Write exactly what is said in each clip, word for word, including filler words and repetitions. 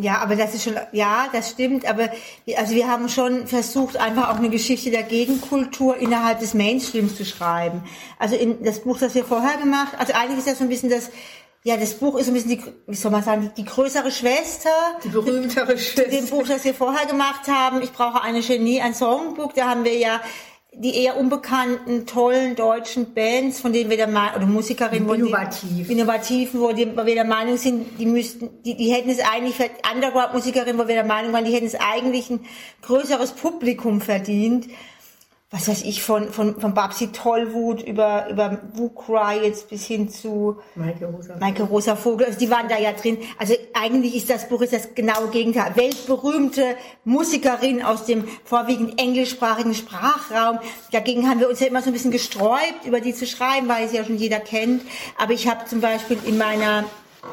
Ja, aber das ist schon, ja, das stimmt, aber wir, also wir haben schon versucht, einfach auch eine Geschichte der Gegenkultur innerhalb des Mainstreams zu schreiben. Also in das Buch, das wir vorher gemacht, also eigentlich ist das so ein bisschen das, ja, das Buch ist so ein bisschen die, wie soll man sagen, die größere Schwester. Die berühmtere Schwester. Dem Buch, das wir vorher gemacht haben, Ich brauche eine Genie, ein Songbook, da haben wir ja die eher unbekannten, tollen deutschen Bands, von denen wir der Meinung, oder Musikerinnen, innovativ. Die, innovativen, wo, die, wo wir der Meinung sind, die müssten, die, die hätten es eigentlich, für Underground-Musikerinnen, wo wir der Meinung waren, die hätten es eigentlich ein größeres Publikum verdient. Was weiß ich, von, von, von Babsi Tollwut über, über Wu Cry jetzt bis hin zu Maike Rosa. Maike Rosa Vogel, also die waren da ja drin. Also eigentlich ist das Buch ist das genaue Gegenteil. Weltberühmte Musikerin aus dem vorwiegend englischsprachigen Sprachraum. Dagegen haben wir uns ja immer so ein bisschen gesträubt, über die zu schreiben, weil sie ja schon jeder kennt. Aber ich habe zum Beispiel in meiner,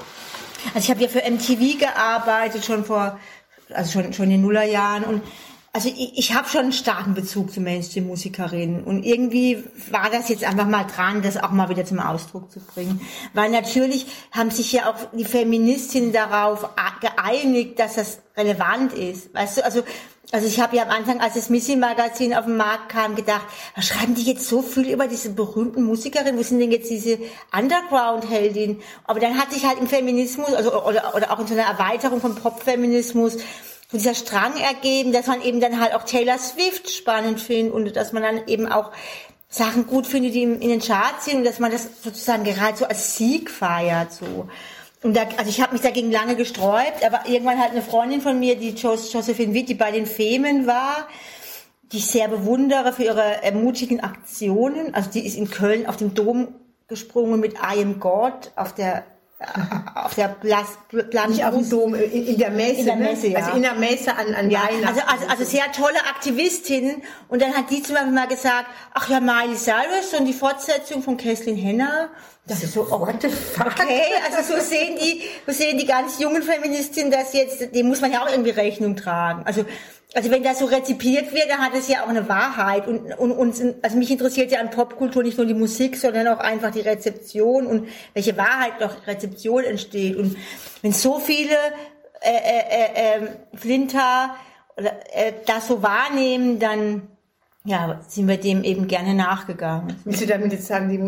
also ich habe ja für M T V gearbeitet, schon vor, also schon, schon in den Nullerjahren und also ich, ich habe schon einen starken Bezug zu Mainstream-Musikerinnen und irgendwie war das jetzt einfach mal dran, das auch mal wieder zum Ausdruck zu bringen. Weil natürlich haben sich ja auch die Feministinnen darauf geeinigt, dass das relevant ist. Weißt du, also also ich habe ja am Anfang, als das Missy-Magazin auf den Markt kam, gedacht, was schreiben die jetzt so viel über diese berühmten Musikerinnen? Wo sind denn jetzt diese Underground-Heldinnen? Aber dann hat sich halt im Feminismus, also oder, oder auch in so einer Erweiterung vom Pop-Feminismus, so dieser Strang ergeben, dass man eben dann halt auch Taylor Swift spannend findet und dass man dann eben auch Sachen gut findet, die in den Charts sind und dass man das sozusagen gerade so als Sieg feiert, so. Und da, also ich habe mich dagegen lange gesträubt, aber irgendwann halt eine Freundin von mir, die Jos- Josephine Witt, die bei den Femen war, die ich sehr bewundere für ihre ermutigen Aktionen. Also die ist in Köln auf dem Dom gesprungen mit I Am God auf der auf der Plas, Plan Nicht auf dem Dom, in, in der Messe, in der Messe, ne? ja. Also in der Messe an, an ja, Weihnachten. Also, also, also sehr tolle Aktivistinnen. Und dann hat die zum Beispiel mal gesagt, ach ja, Miley Cyrus und die Fortsetzung von Kathleen Henner. Das ist so, oh, what the fuck? Okay, also so sehen die, so sehen die ganz jungen Feministinnen das jetzt, dem muss man ja auch irgendwie Rechnung tragen. Also, also wenn das so rezipiert wird, dann hat es ja auch eine Wahrheit und, und, und also mich interessiert ja an Popkultur nicht nur die Musik, sondern auch einfach die Rezeption und welche Wahrheit durch Rezeption entsteht. Und wenn so viele äh, äh, äh, Flinter oder, äh, das so wahrnehmen, dann ja, sind wir dem eben gerne nachgegangen. Willst du damit jetzt sagen, die